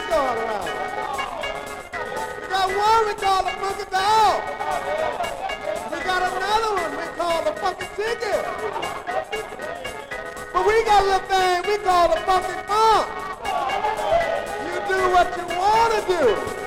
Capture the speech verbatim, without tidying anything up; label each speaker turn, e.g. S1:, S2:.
S1: is going around. We got one we call the funky dog. We got another one we call the funky ticket. But we got a little thing we call the funky funk. You do what you want to do.